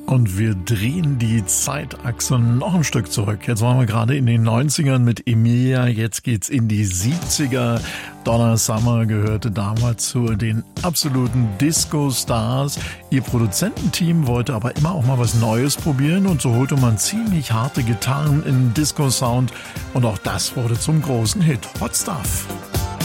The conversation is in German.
Und wir drehen die Zeitachse noch ein Stück zurück. Jetzt waren wir gerade in den 90ern mit Emilia, jetzt geht's in die 70er. Donna Summer gehörte damals zu den absoluten Disco-Stars. Ihr Produzententeam wollte aber immer auch mal was Neues probieren und so holte man ziemlich harte Gitarren in Disco-Sound und auch das wurde zum großen Hit. Hot Stuff.